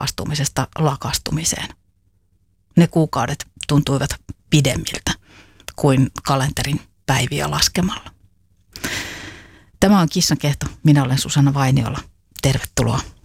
astumisesta lakastumiseen. Ne kuukaudet tuntuivat pidemmiltä kuin kalenterin päiviä laskemalla. Tämä on Kissan kehto. Minä olen Susanna Vainiola. Tervetuloa.